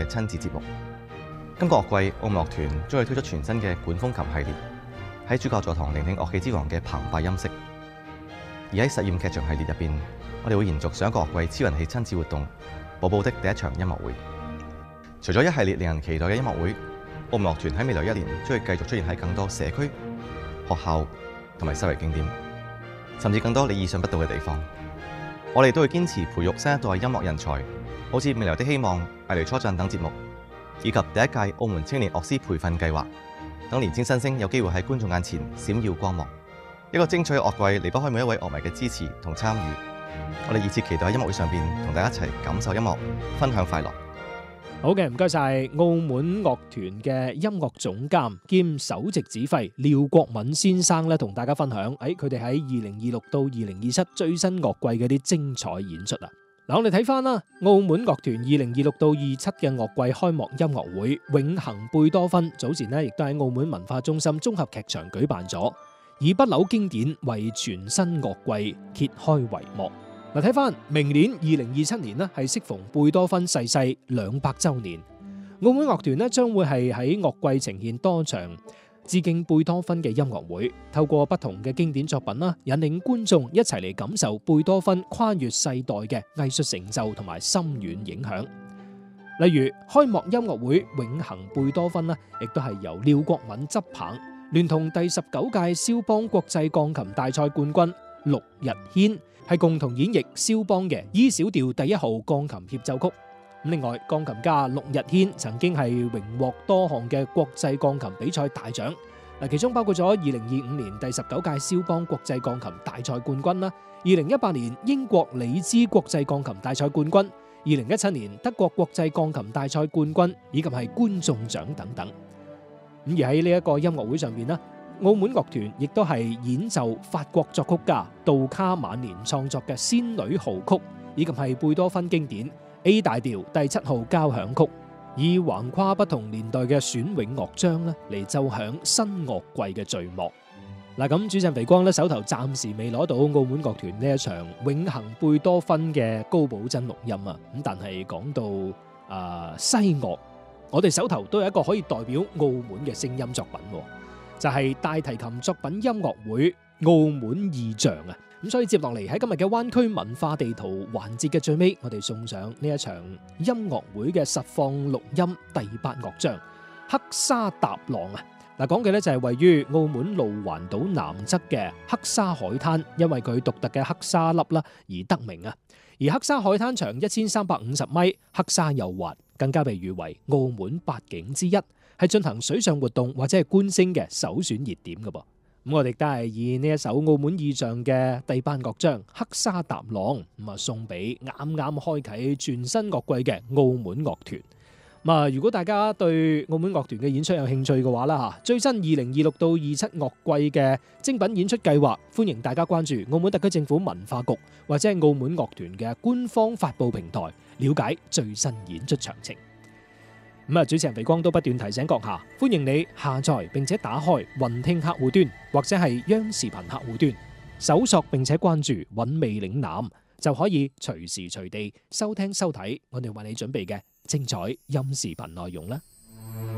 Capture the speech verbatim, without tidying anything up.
嘅親子節目。今個樂季，澳門樂團將會推出全新嘅管風琴系列，喺主教座堂聆聽樂器之王嘅澎湃音色。而喺實驗劇場系列入邊，我哋會延續上一個樂季超人氣親子活動《寶寶的第一場音樂會》。除咗一系列令人期待嘅音樂會，澳門樂團喺未來一年將會繼續出現喺更多社區、學校同埋周圍景點，甚至更多你意想不到嘅地方。我哋都會堅持培育新一代音樂人才，好似《未來的希望》、《藝雷初陣》等節目，以及第一屆澳門青年樂師培訓計劃，等年輕新星有機會喺觀眾眼前閃耀光芒。一個精彩嘅樂季離不開每一位樂迷嘅支持同參與。我哋熱切期待喺音樂會上邊同大家一齊感受音樂，分享快樂。 好嘅，唔該晒澳門樂團嘅音樂總監兼首席指揮廖國敏先生咧，同大家分享喺佢哋喺二零二六到二零二七最新樂季嘅啲精彩演出啊！嗱，我哋睇翻啦，澳門樂團二零二六到二七嘅樂季開幕音樂會《永恆貝多芬》早前呢亦都喺澳門文化中心綜合劇場舉辦咗，以不朽經典為全新樂季揭開帷幕。嗱，睇翻明年二零二七年呢係適逢貝多芬逝世兩百週年，澳門樂團呢將會係喺樂季呈現多場致敬貝多芬嘅音樂會，透過不同嘅經典作品啦，引領觀眾一齊嚟感受貝多芬跨越世代嘅藝術成就同埋深遠影響。例如開幕音樂會《永恆貝多芬》呢，亦都係由廖國敏執棒，聯同第十九屆肖邦國際鋼琴大賽冠軍陸日軒，係共同演繹肖邦嘅 E 小調第一號鋼琴協奏曲。另外，鋼琴家陸日軒曾經係榮獲多項嘅國際鋼琴比賽大獎，嗱，其中包括咗二零二五年第十九屆肖邦國際鋼琴大賽冠軍啦，二零一八年英國里茲國際鋼琴大賽冠軍，二零一七年德國國際鋼琴大賽冠軍，以及係觀眾獎等等。咁而喺呢一個音樂會上邊呢，澳門樂團亦都係演奏法國作曲家杜卡晚年創作嘅仙女號曲，以及係貝多芬經典 A 大調第七號交響曲，以橫跨不同年代嘅選詠樂章咧嚟奏響新樂季嘅序幕。嗱，咁主陣肥光咧手頭暫時未攞到澳門樂團呢一場永恆貝多芬嘅高保真錄音啊，咁但係講到誒、呃、西樂，我哋手頭都有一個可以代表澳門嘅聲音作品，就係、是、大提琴作品音樂會澳門意象啊！咁所以接落嚟喺今日嘅灣區文化地圖環節嘅最尾，我哋送上呢一場音樂會嘅實況錄音第八樂章《黑沙踏浪》啊！嗱，講嘅咧就係位於澳門路環島南側嘅黑沙海灘，因為佢獨特嘅黑沙粒啦而得名啊！而黑沙海灘長一千三百五十米，黑沙又滑，更加被譽為澳門八景之一，係進行水上活動或者係觀星嘅首選熱點噶噃。咁我哋都係以呢一首澳門意象嘅第八樂章《黑沙踏浪》咁啊，送俾啱啱開啟全新樂季嘅澳門樂團。咁啊，如果大家對澳門樂團嘅演出有興趣嘅話啦吓，最新二零二六到二七樂季嘅精品演出計劃，歡迎大家關注澳門特區政府文化局或者係澳門樂團嘅官方發布平台，了解最新演出詳情。咁啊，主持人肥光都不斷提醒閣下，歡迎你下載並且打開雲聽客戶端或者係央視頻客戶端，搜索並且關注韻味嶺南，就可以隨時隨地收聽收睇我哋為你準備嘅精彩音視頻內容啦。